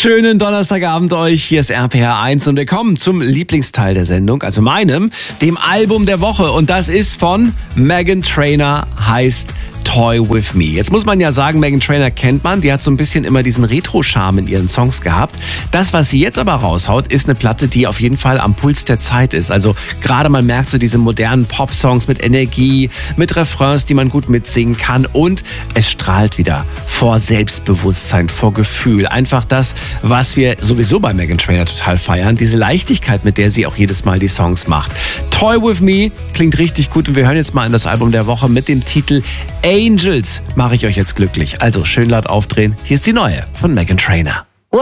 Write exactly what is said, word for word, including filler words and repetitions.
Schönen Donnerstagabend euch, hier ist R P R eins und willkommen zum Lieblingsteil der Sendung, also meinem, dem Album der Woche, und das ist von Meghan Trainor, heißt Toy With Me. Jetzt muss man ja sagen, Meghan Trainor kennt man, die hat so ein bisschen immer diesen Retro-Charme in ihren Songs gehabt. Das, was sie jetzt aber raushaut, ist eine Platte, die auf jeden Fall am Puls der Zeit ist. Also gerade man merkt so diese modernen Pop-Songs mit Energie, mit Refrains, die man gut mitsingen kann, und es strahlt wieder vor Selbstbewusstsein, vor Gefühl. Einfach das, was wir sowieso bei Meghan Trainor total feiern, diese Leichtigkeit, mit der sie auch jedes Mal die Songs macht. Toy With Me klingt richtig gut und wir hören jetzt mal in das Album der Woche mit dem Titel Angels. Mache ich euch jetzt glücklich. Also schön laut aufdrehen. Hier ist die neue von Meghan Trainor.